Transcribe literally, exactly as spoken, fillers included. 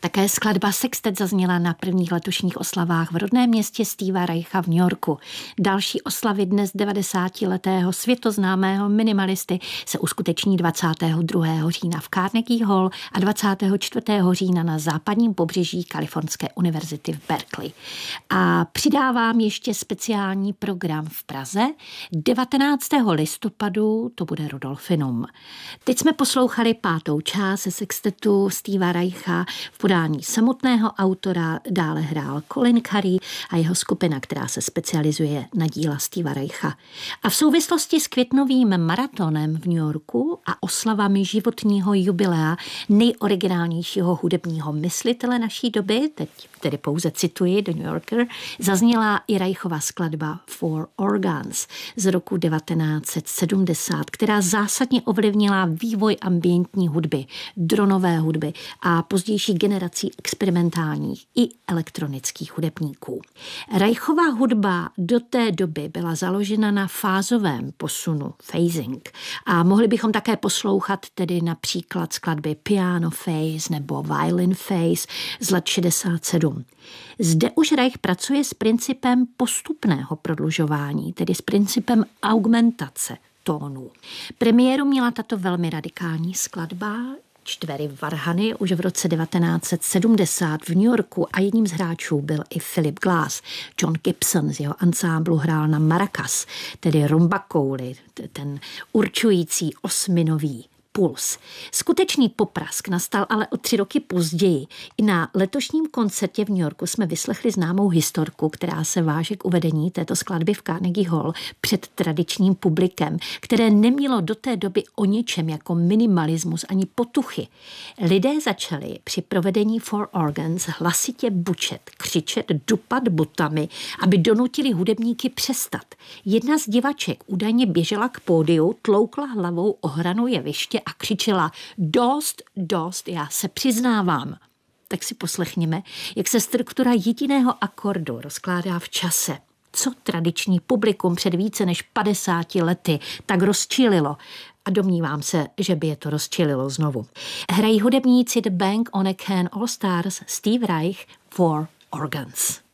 Také skladba Sextet zazněla na prvních letošních oslavách v rodném městě Steva Reicha v New Yorku. Další oslavy dnes devadesátiletého světoznámého minimalisty se uskuteční dvacátého druhého října v Carnegie Hall a dvacátého čtvrtého října na západním pobřeží Kalifornské univerzity v Berkeley. A přidávám ještě speciální program v Praze. devatenáctého listopadu to bude Rudolfinum. Teď jsme poslouchali pátou část ze sextetu Steva Reicha v podání samotného autora, dále hrál Colin Curry a jeho skupina, která se specializuje na díla Steva Reicha. A v souvislosti s květnovým maratonem v New Yorku a oslavami životního jubilea nejoriginálnějšího hudebního myslitele naší doby, teď tedy pouze cituji The New Yorker, zazněla i Reichova skladba Four Organs z roku devatenáct set sedmdesát, která zásadně ovlivnila vývoj ambientní hudby, dronové hudby a pozdější generací experimentálních i elektronických hudebníků. Reichova hudba do té doby byla založena na fázovém posunu, phasing, a mohli bychom také poslouchat tedy například skladby Piano Phase nebo Violin Phase z let šedesát sedm. Zde už Reich pracuje s principem postupného prodlužování, tedy s principem augmentace tónů. Premiéru měla tato velmi radikální skladba Čtvery varhany už v roce devatenáct set sedmdesát v New Yorku a jedním z hráčů byl i Philip Glass. John Gibson z jeho ansámblu hrál na maracas, tedy rumbakouli, ten určující osminový puls. Skutečný poprask nastal ale o tři roky později. I na letošním koncertě v New Yorku jsme vyslechli známou historku, která se váže k uvedení této skladby v Carnegie Hall před tradičním publikem, které nemělo do té doby o ničem jako minimalismus ani potuchy. Lidé začali při provedení Four Organs hlasitě bučet, křičet, dupat botami, aby donutili hudebníky přestat. Jedna z divaček údajně běžela k pódiu, tloukla hlavou o hranu jeviště a křičela dost, dost, já se přiznávám. Tak si poslechněme, jak se struktura jediného akordu rozkládá v čase. Co tradiční publikum před více než padesáti lety tak rozčililo. A domnívám se, že by je to rozčililo znovu. Hrají hudebníci The Bang on a Can All Stars, Steve Reich, Four Organs.